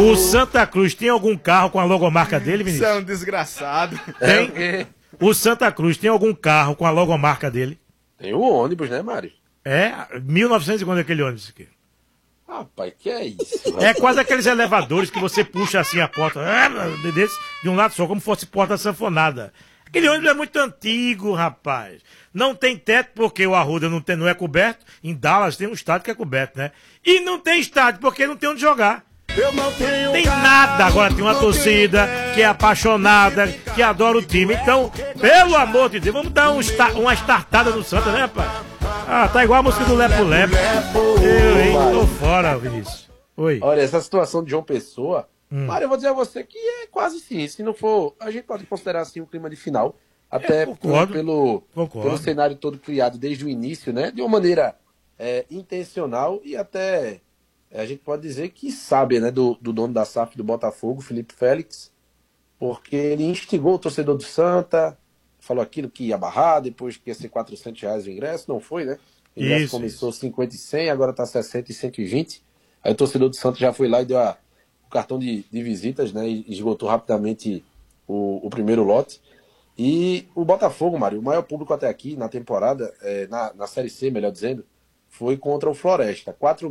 O Santa Cruz tem algum carro com a logomarca dele, Vinícius? Você é um desgraçado. Tem? O Santa Cruz tem algum carro com a logomarca dele? Tem o ônibus, né, Mário? É, 1900 e quando é aquele ônibus aqui? Rapaz, que é isso? Rapaz? É quase aqueles elevadores que você puxa assim a porta, de um lado só, como fosse porta sanfonada. Aquele ônibus é muito antigo, rapaz. Não tem teto porque o Arruda não é coberto. Em Dallas tem um estádio que é coberto, né? E não tem estádio porque não tem onde jogar. Tem nada. Agora tem uma torcida que é apaixonada, que adora o time. Então, pelo amor de Deus, vamos dar uma startada no Santa, né, rapaz? Ah, tá igual a música do Lepo Lepo. Eu, hein? Tô fora, Vinícius. Oi. Olha, essa situação de João Pessoa, Mário, eu vou dizer a você que é quase sim. Se não for, a gente pode considerar assim um clima de final. Até pelo cenário todo criado desde o início, né? De uma maneira intencional e até a gente pode dizer que sabe, né? Do dono da SAF do Botafogo, Felipe Félix, porque ele instigou o torcedor do Santa, falou aquilo que ia barrar, depois que ia ser R$400 o ingresso, não foi, né? O ingresso começou 50 e 100, agora tá 60 e 120. Aí o torcedor do Santa já foi lá e deu o cartão de visitas, né? E esgotou rapidamente o primeiro lote. E o Botafogo, Mário, o maior público até aqui na temporada, na Série C, melhor dizendo, foi contra o Floresta.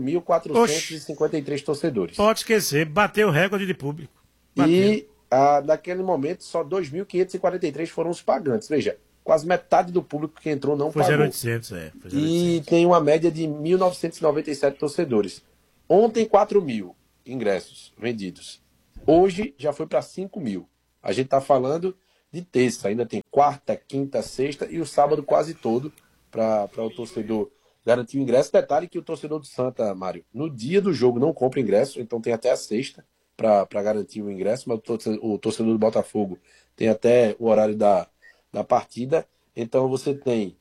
4.453 torcedores. Pode esquecer, bateu o recorde de público. Bateu. E naquele momento só 2.543 foram os pagantes. Veja, quase metade do público que entrou não pagou. Foi 0.800, Foi 0.800. E tem uma média de 1.997 torcedores. Ontem, 4.000 ingressos vendidos. Hoje já foi para 5.000. A gente está falando de terça, ainda tem quarta, quinta, sexta e o sábado quase todo para o torcedor garantir o ingresso. Detalhe que o torcedor do Santa, Mário, no dia do jogo não compra ingresso, então tem até a sexta para garantir o ingresso, mas o torcedor do Botafogo tem até o horário da partida. Então você tem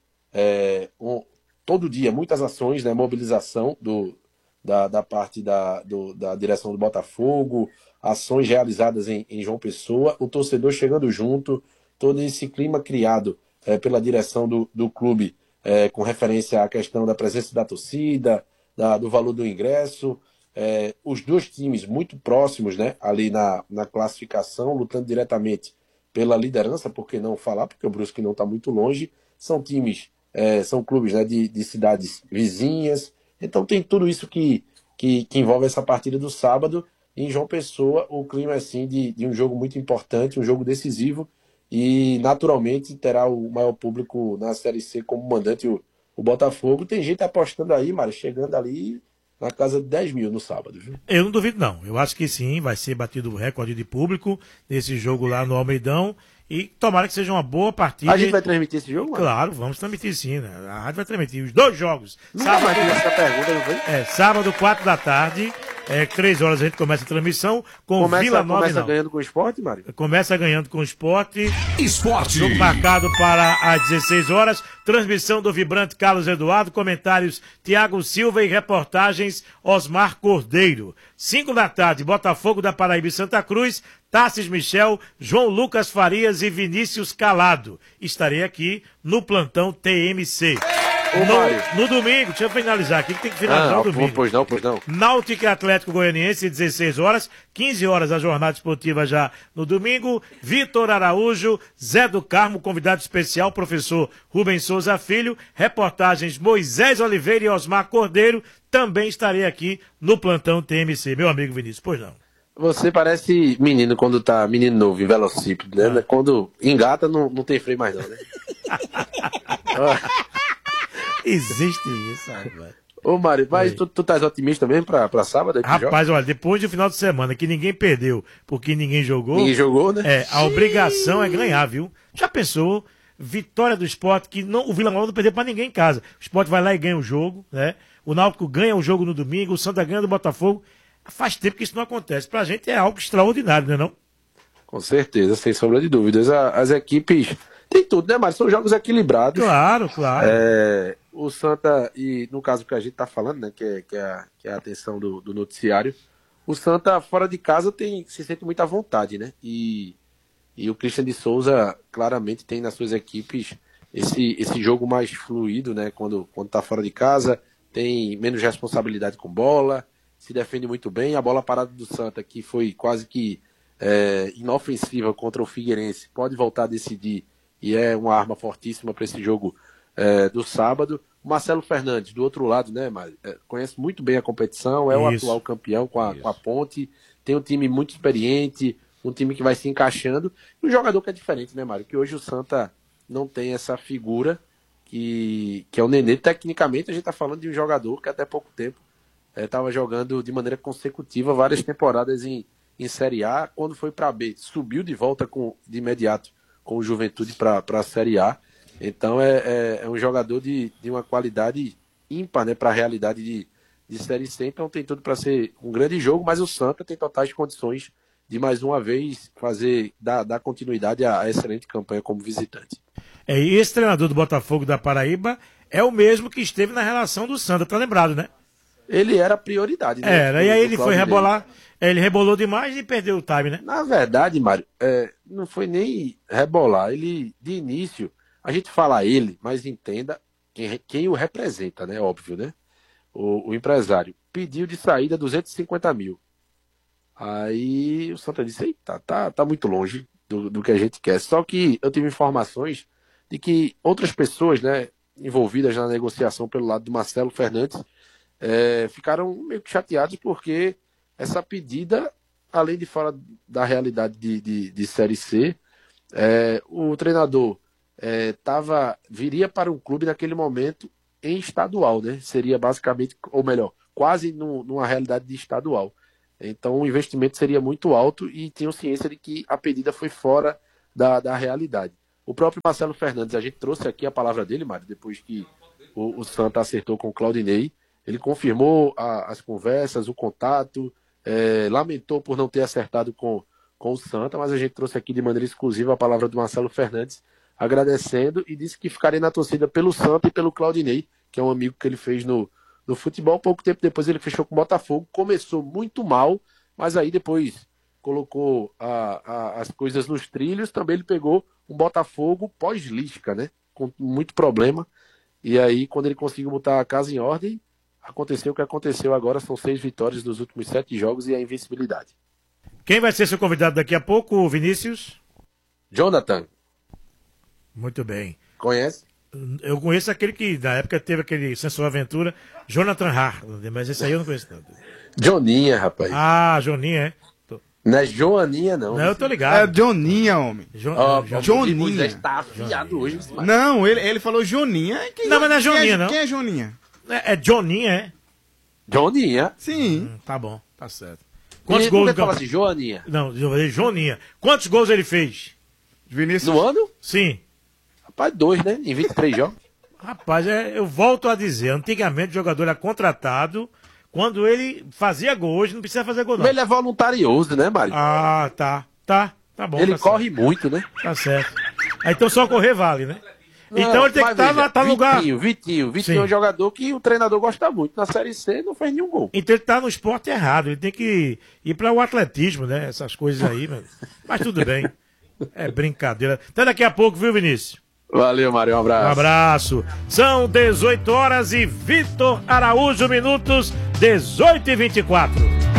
todo dia muitas ações, né, mobilização da parte da direção do Botafogo, ações realizadas em João Pessoa, o torcedor chegando junto, todo esse clima criado pela direção do clube, com referência à questão da presença da torcida, do valor do ingresso, os dois times muito próximos, né, ali na classificação, lutando diretamente pela liderança, por que não falar, porque o Brusque não está muito longe, são clubes, né, de cidades vizinhas, então tem tudo isso que envolve essa partida do sábado. Em João Pessoa, o clima é assim de um jogo muito importante, um jogo decisivo, e naturalmente terá o maior público na Série C como mandante o Botafogo. Tem gente apostando aí, Mário, chegando ali na casa de 10.000 no sábado, viu? Eu não duvido não, eu acho que sim, vai ser batido o recorde de público nesse jogo lá no Almeidão, e tomara que seja uma boa partida. A gente vai transmitir esse jogo, Mário? Claro, vamos transmitir sim, né? A rádio vai transmitir os dois jogos. Sábado, essa pergunta, não foi? Sábado, 4 da tarde, 3 horas a gente começa a transmissão com Vila Nova. Começa ganhando com o Sport, Mário? Começa ganhando com o Sport. Jogo marcado para às 16 horas. Transmissão do vibrante Carlos Eduardo, comentários Tiago Silva e reportagens Osmar Cordeiro. 5 da tarde, Botafogo da Paraíba e Santa Cruz, Tassis Michel, João Lucas Farias e Vinícius Calado. Estarei aqui no plantão TMC. No domingo, deixa eu finalizar aqui, que tem que finalizar o domingo. Pois não. Náutico e Atlético Goianiense, 16 horas, 15 horas a jornada esportiva já no domingo. Vitor Araújo, Zé do Carmo, convidado especial, professor Rubens Souza Filho, reportagens Moisés Oliveira e Osmar Cordeiro. Também estarei aqui no plantão TMC. Meu amigo Vinícius, pois não. Você parece menino quando tá menino novo em velocípedo, né? Quando engata não tem freio mais não, né? Existe isso, rapaz. Ô, Mário, mas tu estás otimista mesmo pra sábado? Rapaz, olha, depois do final de semana que ninguém perdeu porque ninguém jogou. Ninguém jogou, né? A obrigação é ganhar, viu? Já pensou? Vitória do Sport, que o Vila Nova não perdeu pra ninguém em casa. O Sport vai lá e ganha o jogo, né? O Náutico ganha o jogo no domingo, o Santa ganha do Botafogo. Faz tempo que isso não acontece. Pra gente é algo extraordinário, né, não? Com certeza, sem sombra de dúvidas. As equipes tem tudo, né, Mário? São jogos equilibrados. Claro. O Santa, e no caso que a gente tá falando, né, que é a atenção do noticiário, o Santa fora de casa se sente muito à vontade, né? E o Christian de Souza claramente tem nas suas equipes esse jogo mais fluido, né? Quando tá fora de casa, tem menos responsabilidade com bola, se defende muito bem. A bola parada do Santa, que foi quase que inofensiva contra o Figueirense, pode voltar a decidir e é uma arma fortíssima para esse jogo do sábado. O Marcelo Fernandes, do outro lado, né, Mário? Conhece muito bem a competição, é o atual campeão com a Ponte, tem um time muito experiente, um time que vai se encaixando, e um jogador que é diferente, né, Mário? Que hoje o Santa não tem essa figura que é o Nenê. Tecnicamente, a gente está falando de um jogador que até pouco tempo estava jogando de maneira consecutiva várias temporadas em Série A. Quando foi para B, subiu de volta de imediato com o Juventude para a Série A. Então é um jogador de uma qualidade ímpar, né, para a realidade de Série C. Então tem tudo para ser um grande jogo, mas o Santa tem totais condições de mais uma vez dar continuidade à excelente campanha como visitante. E esse treinador do Botafogo da Paraíba é o mesmo que esteve na relação do Santa, tá lembrado, né? Ele era prioridade, né? Era, e aí ele foi rebolar, ele rebolou demais e perdeu o time, né? Na verdade, Mário, não foi nem rebolar. Ele, de início, a gente fala ele, mas entenda quem o representa, né? Óbvio, né? O empresário pediu de saída 250 mil. Aí o Santa disse, eita, tá muito longe do que a gente quer. Só que eu tive informações de que outras pessoas, né, envolvidas na negociação pelo lado do Marcelo Fernandes, ficaram meio que chateados porque essa pedida, além de fora da realidade de Série C, o treinador viria para um clube naquele momento em estadual, né? Seria basicamente, ou melhor, quase numa realidade de estadual. Então o investimento seria muito alto e tinham ciência de que a pedida foi fora da realidade. O próprio Marcelo Fernandes, a gente trouxe aqui a palavra dele, Mário, depois que o Santa acertou com o Claudinei. Ele confirmou as conversas, o contato, lamentou por não ter acertado com o Santa, mas a gente trouxe aqui de maneira exclusiva a palavra do Marcelo Fernandes, agradecendo, e disse que ficaria na torcida pelo Santa e pelo Claudinei, que é um amigo que ele fez no futebol. Pouco tempo depois ele fechou com o Botafogo, começou muito mal, mas aí depois colocou as coisas nos trilhos. Também ele pegou um Botafogo pós-Lisca, né? Com muito problema. E aí, quando ele conseguiu botar a casa em ordem, aconteceu o que aconteceu agora. São 6 vitórias nos últimos 7 jogos e a invencibilidade. Quem vai ser seu convidado daqui a pouco, Vinícius? Jonathan. Muito bem. Conhece? Eu conheço aquele que na época teve aquele Sensor Aventura, Jonathan Har, mas esse aí eu não conheço tanto. Joninha, rapaz. Ah, Joninha, Não é Joaninha, não. Não, eu tô ligado. É Joninha, homem. Joninha. Está afiado hoje. Não, ele falou Joninha. Não, mas não é Joninha, não. Quem é Joninha? É Joninha, é? Joninha. Sim. Tá bom, tá certo. Quantos gols ele fala assim, Joaninha? Não, Joninha. Quantos gols ele fez? Vinícius. No ano? Sim. Rapaz, 2, né? Em 23 jogos. Rapaz, eu volto a dizer, antigamente o jogador era contratado quando ele fazia gol. Hoje não precisa fazer gol, não. Mas ele é voluntarioso, né, Mário? Ah, tá bom. Ele tá corre certo. muito, né? Tá certo. Então só correr vale, né? Não, então ele tem que estar no lugar. Vitinho é um jogador que o treinador gosta muito. Na Série C não fez nenhum gol. Então ele tá no esporte errado. Ele tem que ir para o atletismo, né? Essas coisas aí, mas tudo bem. É brincadeira. Até daqui a pouco, viu, Vinícius? Valeu, Mário. Um abraço. Um abraço. São 18 horas e Vitor Araújo, minutos 18h24.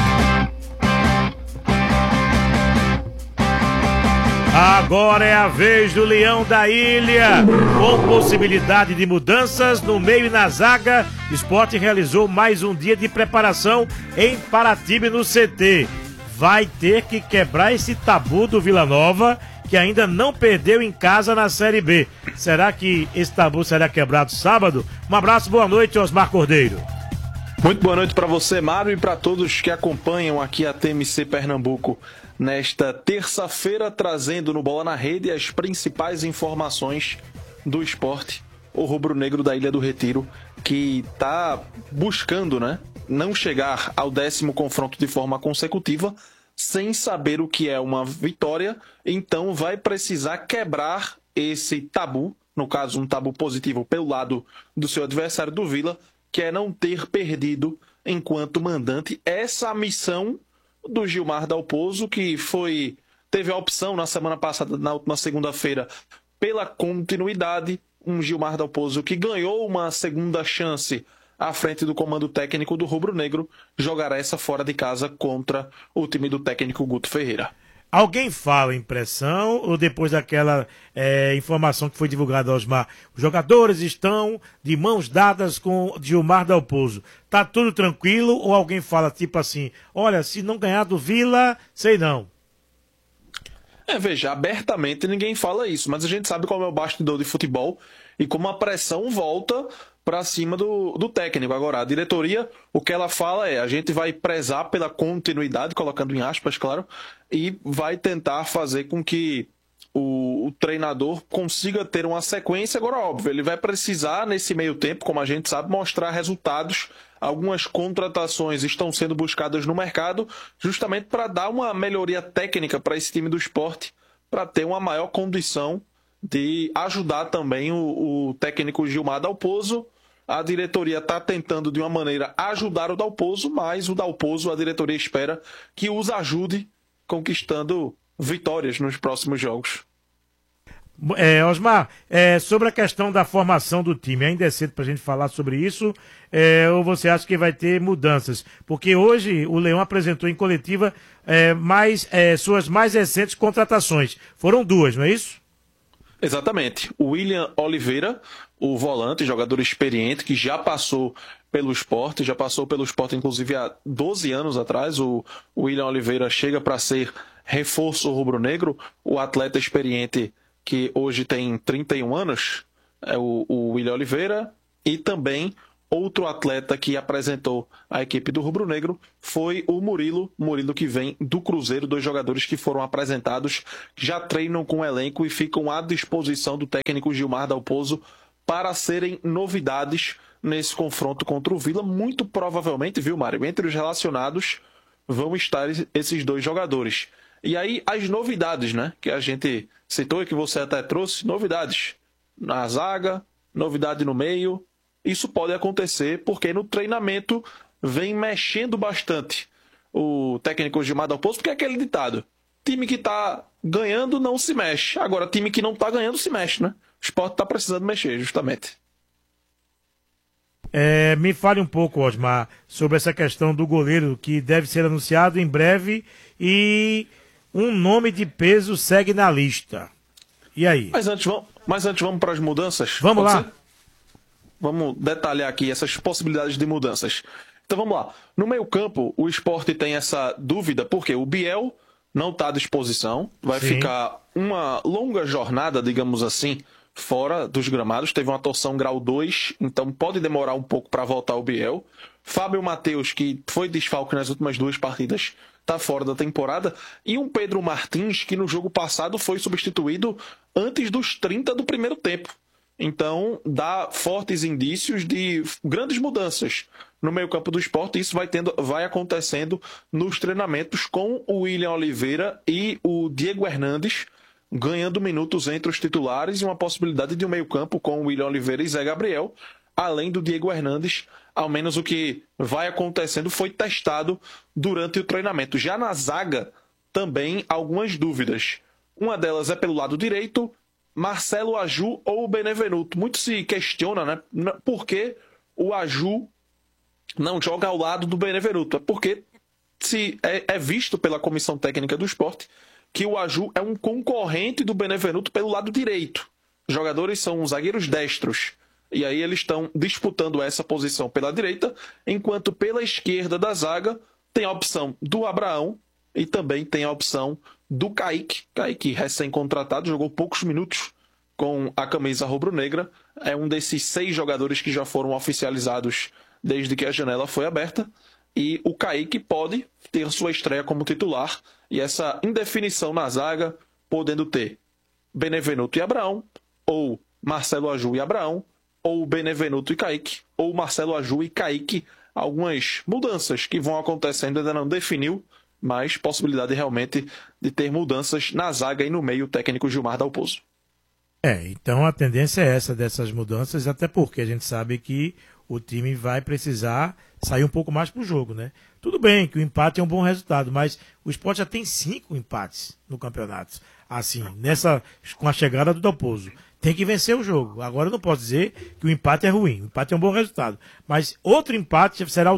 Agora é a vez do Leão da Ilha. Com possibilidade de mudanças no meio e na zaga, o Sport realizou mais um dia de preparação em Paratibe, no CT. Vai ter que quebrar esse tabu do Vila Nova, que ainda não perdeu em casa na Série B. Será que esse tabu será quebrado sábado? Um abraço, boa noite, Osmar Cordeiro. Muito boa noite para você, Mário, e para todos que acompanham aqui a TMC Pernambuco nesta terça-feira, trazendo no Bola na Rede as principais informações do esporte, o rubro-negro da Ilha do Retiro, que está buscando, né, não chegar ao 10º confronto de forma consecutiva, sem saber o que é uma vitória. Então vai precisar quebrar esse tabu, no caso um tabu positivo pelo lado do seu adversário do Vila, que é não ter perdido enquanto mandante. Essa a missão do Gilmar Dalpozo, que teve a opção na semana passada, na última segunda-feira, pela continuidade. Um Gilmar Dalpozo que ganhou uma segunda chance à frente do comando técnico do Rubro Negro, jogará essa fora de casa contra o time do técnico Guto Ferreira. Alguém fala em pressão ou depois daquela informação que foi divulgada, Osmar? Os jogadores estão de mãos dadas com Gilmar Dalpozo. Tá tudo tranquilo ou alguém fala tipo assim, olha, se não ganhar do Vila, sei não. Veja, abertamente ninguém fala isso, mas a gente sabe como é o bastidor de futebol e como a pressão volta para cima do técnico. Agora, a diretoria, o que ela fala é, a gente vai prezar pela continuidade, colocando em aspas, claro, e vai tentar fazer com que o treinador consiga ter uma sequência. Agora, óbvio, ele vai precisar, nesse meio tempo, como a gente sabe, mostrar resultados. Algumas contratações estão sendo buscadas no mercado justamente para dar uma melhoria técnica para esse time do Sport, para ter uma maior condição de ajudar também o técnico Gilmar Dalpozo. A diretoria está tentando, de uma maneira, ajudar o Dalpozo, mas o Dalpozo, a diretoria espera que os ajude conquistando vitórias nos próximos jogos. Osmar, sobre a questão da formação do time, ainda é cedo para a gente falar sobre isso, ou você acha que vai ter mudanças? Porque hoje o Leão apresentou em coletiva suas mais recentes contratações. Foram 2, não é isso? Exatamente. O William Oliveira, o volante, jogador experiente, que já passou pelo Sport inclusive há 12 anos atrás. O William Oliveira chega para ser reforço rubro-negro, o atleta experiente que hoje tem 31 anos, é o William Oliveira, e também outro atleta que apresentou a equipe do rubro-negro foi o Murilo que vem do Cruzeiro, 2 jogadores que foram apresentados, já treinam com o elenco e ficam à disposição do técnico Gilmar Dalpozo para serem novidades nesse confronto contra o Vila. Muito provavelmente, viu, Mário, entre os relacionados vão estar esses 2 jogadores. E aí as novidades, né, que a gente citou e que você até trouxe, novidades na zaga, novidade no meio. Isso pode acontecer porque no treinamento vem mexendo bastante o técnico Gilmar Dalpozo, porque é aquele ditado, time que está ganhando não se mexe, agora time que não está ganhando se mexe, né? O Sport está precisando mexer, justamente. Me fale um pouco, Osmar, sobre essa questão do goleiro que deve ser anunciado em breve e um nome de peso segue na lista. E aí? Mas antes vamos para as mudanças? Vamos lá. Ser? Vamos detalhar aqui essas possibilidades de mudanças. Então vamos lá. No meio-campo, o Sport tem essa dúvida, porque o Biel não está à disposição. Vai ficar uma longa jornada, digamos assim, fora dos gramados. Teve uma torção grau 2, então pode demorar um pouco para voltar o Biel. Fábio Matheus, que foi desfalque nas últimas 2 partidas, está fora da temporada. E um Pedro Martins, que no jogo passado foi substituído antes dos 30 do primeiro tempo. Então, dá fortes indícios de grandes mudanças no meio-campo do Sport. Isso vai acontecendo nos treinamentos com o William Oliveira e o Diego Hernandes ganhando minutos entre os titulares e uma possibilidade de um meio-campo com o William Oliveira e Zé Gabriel, além do Diego Hernandes. Ao menos o que vai acontecendo foi testado durante o treinamento. Já na zaga, também algumas dúvidas. Uma delas é pelo lado direito, Marcelo Aju ou o Benevenuto. Muito se questiona, né, por que o Aju não joga ao lado do Benevenuto. É porque é visto pela comissão técnica do Sport que o Aju é um concorrente do Benevenuto pelo lado direito. Os jogadores são zagueiros destros. E aí eles estão disputando essa posição pela direita, enquanto pela esquerda da zaga tem a opção do Abraão e também tem a opção do Kaique. Kaique, recém-contratado, jogou poucos minutos com a camisa rubro-negra. É um desses 6 jogadores que já foram oficializados desde que a janela foi aberta. E o Kaique pode ter sua estreia como titular. E essa indefinição na zaga, podendo ter Benevenuto e Abraão, ou Marcelo Aju e Abraão, ou Benevenuto e Kaique, ou Marcelo Aju e Kaique. Algumas mudanças que vão acontecendo, ainda não definiu, mas possibilidade realmente de ter mudanças na zaga e no meio técnico Gilmar Dalpozo. Então a tendência é essa dessas mudanças, até porque a gente sabe que o time vai precisar sair um pouco mais pro jogo, né? Tudo bem que o empate é um bom resultado, mas o Sport já tem 5 empates no campeonato. Assim, com a chegada do Dalpozo. tem que vencer o jogo. Agora eu não posso dizer que o empate é ruim. O empate é um bom resultado. Mas outro empate será o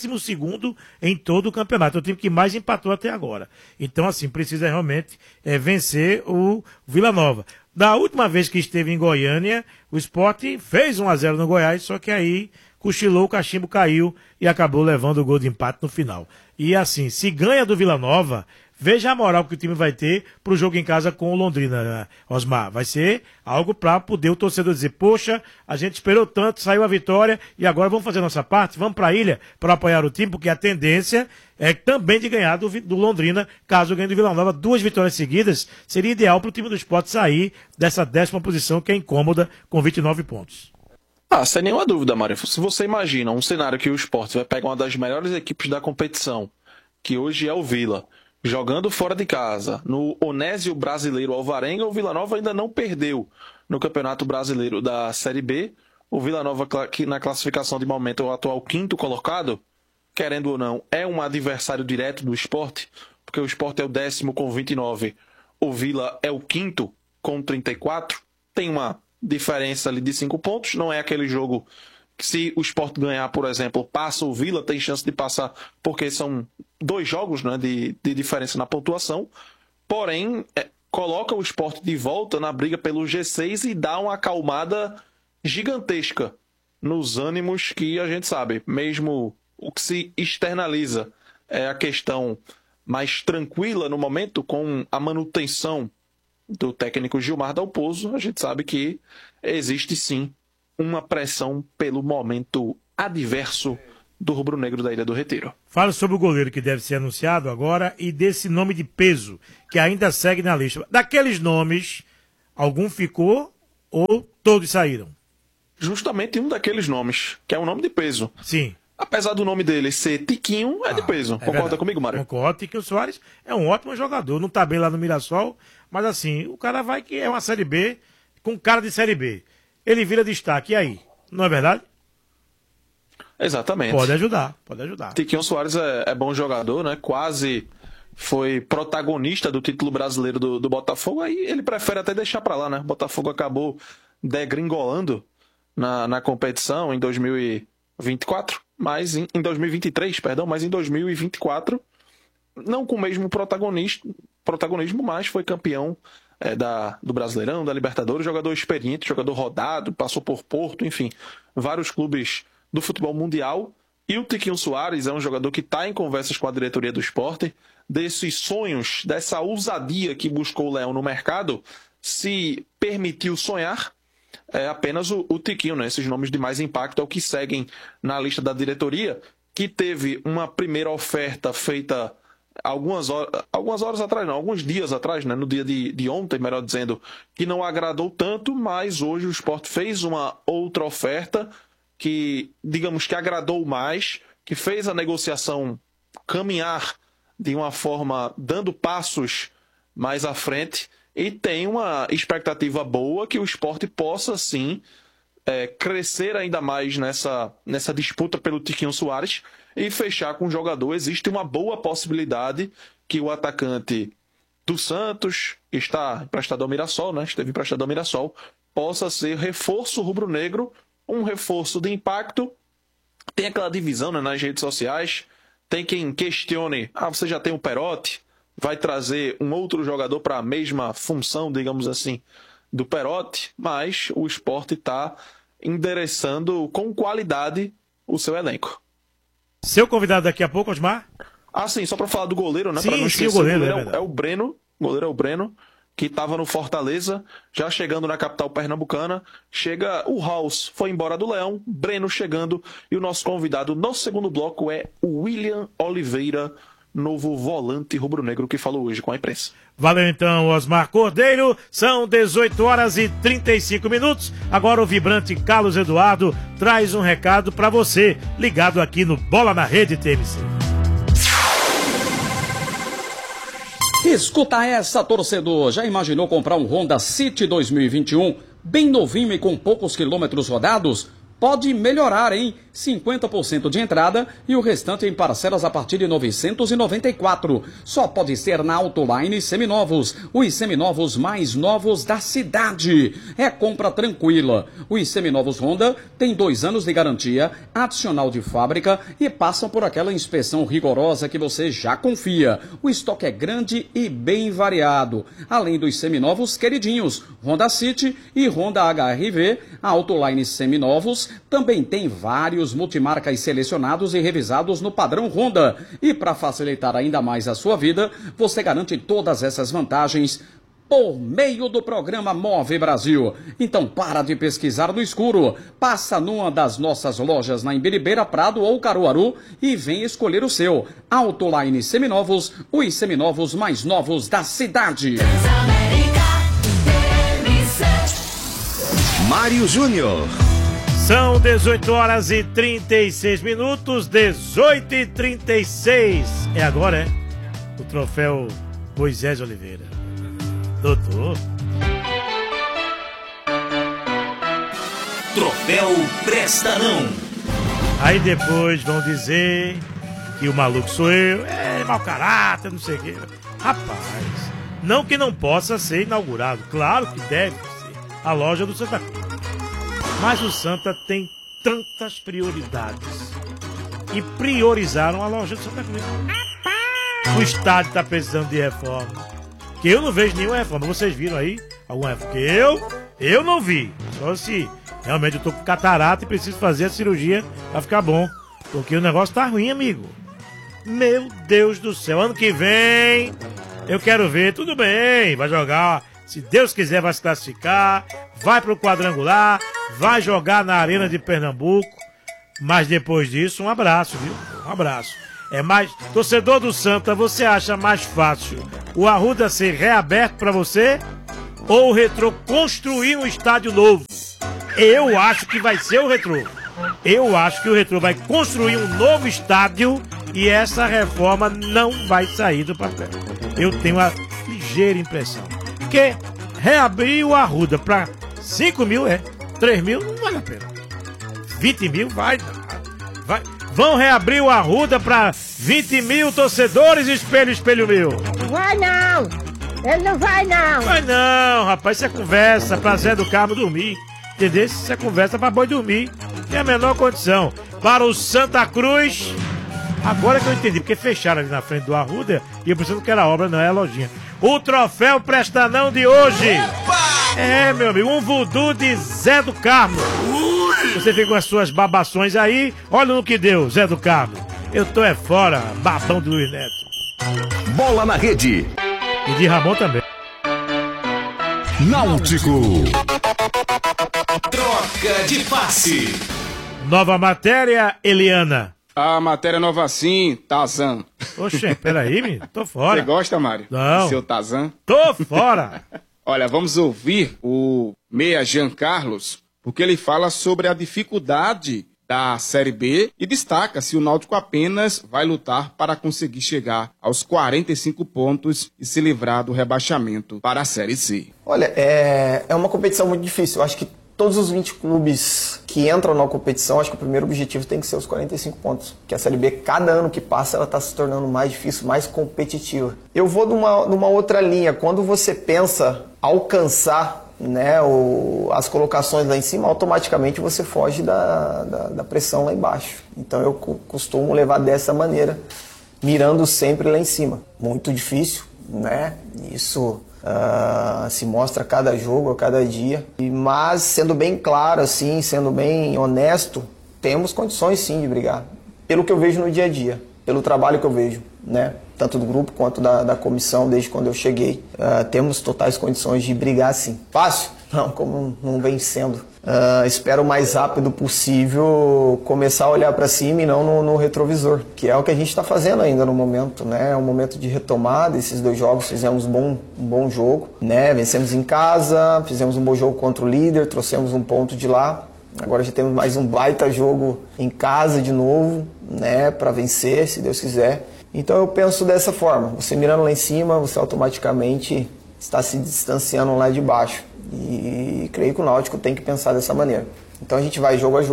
12º em todo o campeonato. É o time que mais empatou até agora. Então, assim, precisa realmente vencer o Vila Nova. Da última vez que esteve em Goiânia, o Sport fez 1-0 no Goiás, só que aí cochilou, o cachimbo caiu e acabou levando o gol de empate no final. E assim, se ganha do Vila Nova, veja a moral que o time vai ter pro jogo em casa com o Londrina, Osmar. Vai ser algo para poder o torcedor dizer, poxa, a gente esperou tanto, saiu a vitória e agora vamos fazer a nossa parte, vamos pra ilha para apoiar o time, porque a tendência é também de ganhar do Londrina, caso ganhe do Vila Nova. 2 vitórias seguidas seria ideal pro time do Sport sair dessa 10ª posição que é incômoda com 29 pontos. Sem nenhuma dúvida, Mário. Se você imagina um cenário que o Sport vai pegar uma das melhores equipes da competição, que hoje é o Vila, jogando fora de casa, no Onésio Brasileiro Alvarenga, o Vila Nova ainda não perdeu no Campeonato Brasileiro da Série B. O Vila Nova, que na classificação de momento é o atual 5º colocado, querendo ou não, é um adversário direto do Sport, porque o Sport é o 10º com 29, o Vila é o 5º com 34, tem uma diferença ali de 5 pontos, não é aquele jogo que se o Sport ganhar, por exemplo, passa o Vila, tem chance de passar, porque são 2 jogos, né, de diferença na pontuação, porém, coloca o Sport de volta na briga pelo G6 e dá uma acalmada gigantesca nos ânimos que a gente sabe, mesmo o que se externaliza é a questão mais tranquila no momento, com a manutenção do técnico Gilmar Dalpozo, a gente sabe que existe sim uma pressão pelo momento adverso do rubro-negro da Ilha do Retiro. Fala sobre o goleiro que deve ser anunciado agora e desse nome de peso que ainda segue na lista. Daqueles nomes, algum ficou ou todos saíram? Justamente um daqueles nomes, que é um nome de peso. Sim. Apesar do nome dele ser Tiquinho, é de peso. Concorda comigo, Mário? Concordo. Tiquinho Soares é um ótimo jogador. Não tá bem lá no Mirassol, mas assim, o cara vai que é uma Série B com cara de Série B. Ele vira destaque. E aí? Não é verdade? Exatamente. Pode ajudar, pode ajudar. Tiquinho Soares é bom jogador, né? Quase foi protagonista do título brasileiro do Botafogo. Aí ele prefere até deixar pra lá, né? O Botafogo acabou degringolando na competição em 2024. Mas em 2023, perdão, mas em 2024, não com o mesmo protagonismo, mas foi campeão do Brasileirão, da Libertadores, jogador experiente, jogador rodado, passou por Porto, enfim, vários clubes do futebol mundial. E o Tiquinho Soares é um jogador que está em conversas com a diretoria do Sport, desses sonhos, dessa ousadia que buscou o Leão no mercado, se permitiu sonhar. É apenas o Tiquinho, né? Esses nomes de mais impacto é o que seguem na lista da diretoria, que teve uma primeira oferta feita alguns dias atrás, né? No dia de ontem, melhor dizendo, que não agradou tanto, mas hoje o Sport fez uma outra oferta que, digamos que agradou mais, que fez a negociação caminhar de uma forma dando passos mais à frente. E tem uma expectativa boa que o Sport possa, sim, crescer ainda mais nessa disputa pelo Tiquinho Soares e fechar com o jogador. Existe uma boa possibilidade que o atacante do Santos, que está emprestado ao Mirassol, né? Esteve emprestado ao Mirassol, possa ser reforço rubro-negro, um reforço de impacto. Tem aquela divisão, né, nas redes sociais, tem quem questione, você já tem o Perotti, vai trazer um outro jogador para a mesma função, digamos assim, do Perotti, mas o Sport está endereçando com qualidade o seu elenco. Seu convidado daqui a pouco, Osmar? Sim, só para falar do goleiro, né? Sim, não esquecer, o goleiro é o Breno, o goleiro é o Breno, que estava no Fortaleza, já chegando na capital pernambucana. Chega o House, foi embora do Leão, Breno chegando, e o nosso convidado no segundo bloco é o William Oliveira, novo volante rubro-negro que falou hoje com a imprensa. Valeu então, Osmar Cordeiro. São 18h35. Agora o vibrante Carlos Eduardo traz um recado para você, ligado aqui no Bola na Rede TMC. Escuta essa, torcedor. Já imaginou comprar um Honda City 2021, bem novinho e com poucos quilômetros rodados? Pode melhorar, hein? 50% de entrada e o restante em parcelas a partir de R$ 994. Só pode ser na Autoline Seminovos, os seminovos mais novos da cidade. É compra tranquila. Os seminovos Honda têm 2 anos de garantia, adicional de fábrica e passam por aquela inspeção rigorosa que você já confia. O estoque é grande e bem variado. Além dos seminovos queridinhos, Honda City e Honda HR-V, a Autoline Seminovos também tem vários multimarcas selecionados e revisados no padrão Honda. E para facilitar ainda mais a sua vida, você garante todas essas vantagens por meio do programa Move Brasil. Então para de pesquisar no escuro, passa numa das nossas lojas na Imbiribeira, Prado ou Caruaru e vem escolher o seu. Autoline Seminovos, os seminovos mais novos da cidade. Mário Júnior. São 18 horas e 36 minutos, 18h36. É agora, é? O troféu Moisés Oliveira. Doutor. Troféu Presta Não. Aí depois vão dizer que o maluco sou eu, é mau caráter, não sei o quê. Rapaz, não que não possa ser inaugurado, claro que deve ser a loja do Santa Cruz. Mas o Santa tem tantas prioridades e priorizaram a loja do Santa Cruz. O estádio está precisando de reforma, que eu não vejo nenhuma reforma. Vocês viram aí alguma reforma? Que eu não vi. Só se realmente eu tô com catarata e preciso fazer a cirurgia para ficar bom, porque o negócio tá ruim, amigo. Meu Deus do céu, ano que vem eu quero ver, tudo bem, vai jogar, se Deus quiser vai se classificar, vai pro quadrangular, vai jogar na Arena de Pernambuco, mas depois disso um abraço, viu? Um abraço. É mais, torcedor do Santa, você acha mais fácil o Arruda ser reaberto pra você ou o Retrô construir um estádio novo? Eu acho que vai ser o Retrô. Eu acho que o Retrô vai construir um novo estádio e essa reforma não vai sair do papel. Eu tenho uma ligeira impressão que reabrir o Arruda para 5 mil, 3 mil não vale a pena. 20 mil vai. Vão reabrir o Arruda para 20 mil torcedores, espelho meu. Vai não! Ele não vai não! Vai não, rapaz, isso é conversa pra Zé do Carmo dormir. Entendeu? Isso é conversa pra boi dormir. Tem a menor condição. Para o Santa Cruz, agora que eu entendi, porque fecharam ali na frente do Arruda e eu pensando que era obra, não é a lojinha. O troféu Presta Não de hoje. É, meu amigo, um voodoo de Zé do Carmo. Você fica com as suas babações aí, olha no que deu, Zé do Carmo. Eu tô fora, babão de Luiz Neto. Bola na rede. E de Ramon também. Náutico. Troca de passe. Nova matéria, Eliana. A matéria nova sim, Tarzan. Oxe, peraí, menino, tô fora. Você gosta, Mário? Não. Seu Tarzan? Tô fora. Olha, vamos ouvir o meia Jean Carlos, porque ele fala sobre a dificuldade da Série B e destaca se o Náutico apenas vai lutar para conseguir chegar aos 45 pontos e se livrar do rebaixamento para a Série C. Olha, é uma competição muito difícil. Eu acho que todos os 20 clubes que entram na competição, acho que o primeiro objetivo tem que ser os 45 pontos. Porque a Série B, cada ano que passa, ela está se tornando mais difícil, mais competitiva. Eu vou numa outra linha. Quando você pensa alcançar, né, as colocações lá em cima, automaticamente você foge da pressão lá embaixo. Então eu costumo levar dessa maneira, mirando sempre lá em cima. Muito difícil, né? Isso se mostra a cada jogo, a cada dia. Mas sendo bem claro, assim, sendo bem honesto, temos condições sim de brigar. Pelo que eu vejo no dia a dia, pelo trabalho que eu vejo, né? Tanto do grupo quanto da comissão, desde quando eu cheguei. Temos totais condições de brigar sim. Fácil? Não, como não vem sendo. Espero o mais rápido possível começar a olhar para cima e não no retrovisor, que é o que a gente está fazendo ainda no momento, né? É um momento de retomada. Esses 2 jogos fizemos um bom jogo, né? Vencemos em casa, fizemos um bom jogo contra o líder, trouxemos um ponto de lá. Agora já temos mais um baita jogo em casa de novo, né? Para vencer, se Deus quiser. Então eu penso dessa forma, você mirando lá em cima, você automaticamente está se distanciando lá de baixo. E creio que o Náutico tem que pensar dessa maneira. Então a gente vai jogo a jogo,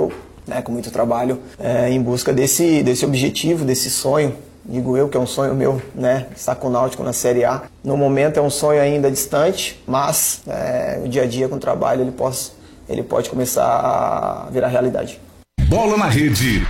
né, com muito trabalho, em busca desse objetivo, desse sonho. Digo eu que é um sonho meu, né, estar com o Náutico na Série A. No momento é um sonho ainda distante, mas o dia a dia com o trabalho ele pode começar a virar realidade. Bola na Rede.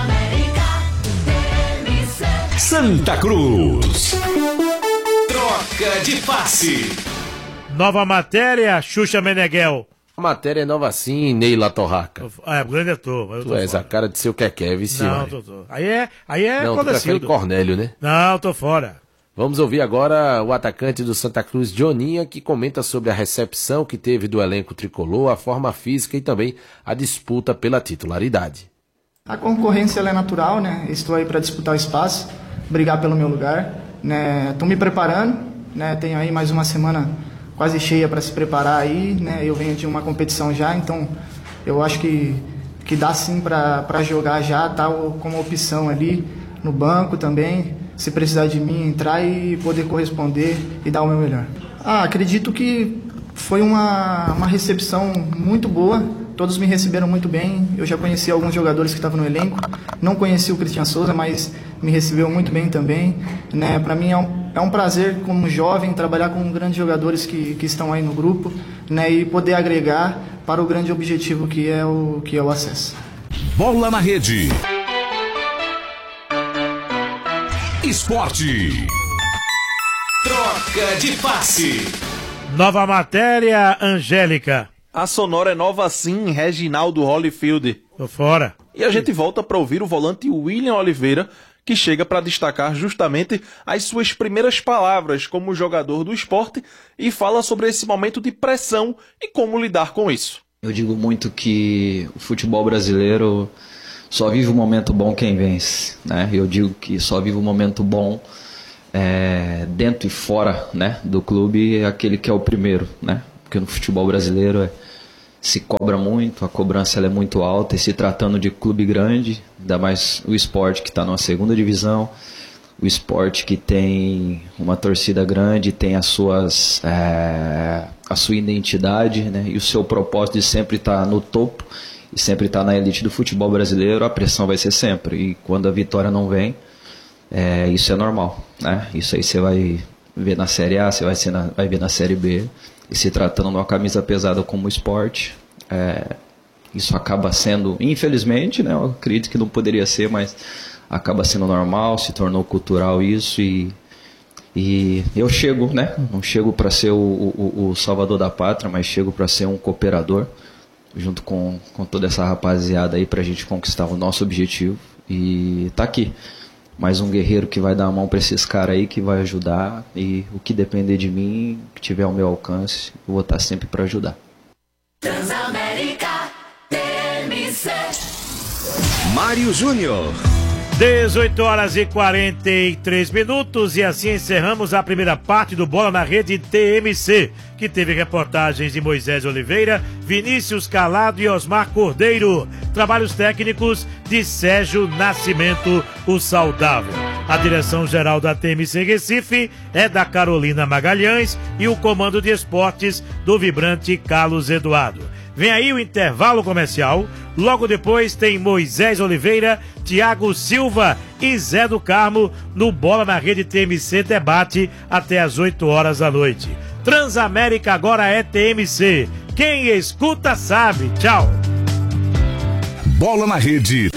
Santa Cruz. Troca de passe. Nova matéria, Xuxa Meneghel. A matéria é nova sim, Neila Torraca. Grande ator. Tu és fora. A cara de seu que vice. Não, tô. Aí é não, tu prefere Cornélio, né? Não, tô fora. Vamos ouvir agora o atacante do Santa Cruz, Joninha, que comenta sobre a recepção que teve do elenco tricolor, a forma física e também a disputa pela titularidade. A concorrência ela é natural, né? Estou aí para disputar o espaço, brigar pelo meu lugar, né? Estou me preparando, né? Tenho aí mais uma semana quase cheia para se preparar aí, né? Eu venho de uma competição já, então eu acho que dá sim para jogar já, tá como opção ali no banco também, se precisar de mim entrar e poder corresponder e dar o meu melhor. Acredito que foi uma recepção muito boa, todos me receberam muito bem, eu já conheci alguns jogadores que estavam no elenco, não conheci o Cristian Souza, mas me recebeu muito bem também, né? Para mim é um prazer como jovem trabalhar com grandes jogadores que estão aí no grupo, né? E poder agregar para o grande objetivo que é o acesso. Bola na Rede. Esporte. Troca de passe. Nova matéria, Angélica. A sonora é nova sim, Reginaldo Holyfield. Tô fora. E a gente volta para ouvir o volante William Oliveira, que chega para destacar justamente as suas primeiras palavras como jogador do esporte e fala sobre esse momento de pressão e como lidar com isso. Eu digo muito que o futebol brasileiro só vive um momento bom quem vence, né? Eu digo que só vive um momento bom dentro e fora, né, do clube, aquele que é o primeiro, né? Porque no futebol brasileiro se cobra muito, a cobrança ela é muito alta, e se tratando de clube grande, ainda mais o Sport que está numa segunda divisão, o Sport que tem uma torcida grande, tem a sua identidade, né, e o seu propósito de sempre estar no topo e sempre estar na elite do futebol brasileiro, a pressão vai ser sempre, e quando a vitória não vem, isso é normal, né? Isso aí você vai ver na Série A, você vai ver na Série B. E se tratando de uma camisa pesada como o Sport, isso acaba sendo, infelizmente, né, eu acredito que não poderia ser, mas acaba sendo normal, se tornou cultural isso, e eu chego, né, não chego para ser o salvador da pátria, mas chego para ser um cooperador, junto com toda essa rapaziada aí, para a gente conquistar o nosso objetivo, e tá aqui. Mais um guerreiro que vai dar a mão para esses caras aí, que vai ajudar, e o que depender de mim, que tiver ao meu alcance, eu vou estar sempre para ajudar. Transamérica TMC. Mário Júnior. 18 horas e 43 minutos e assim encerramos a primeira parte do Bola na Rede TMC, que teve reportagens de Moisés Oliveira, Vinícius Calado e Osmar Cordeiro. Trabalhos técnicos de Sérgio Nascimento, o saudável. A direção-geral da TMC Recife é da Carolina Magalhães e o comando de esportes do vibrante Carlos Eduardo. Vem aí o intervalo comercial, logo depois tem Moisés Oliveira, Tiago Silva e Zé do Carmo no Bola na Rede TMC Debate até às 8 horas da noite. Transamérica agora é TMC. Quem escuta sabe. Tchau. Bola na Rede.